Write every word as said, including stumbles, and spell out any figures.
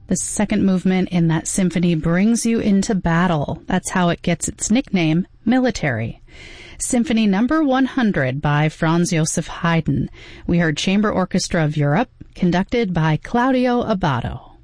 The second movement in that symphony brings you into battle. That's how it gets its nickname, military. Symphony number one hundred by Franz Joseph Haydn. We heard Chamber Orchestra of Europe, conducted by Claudio Abbado.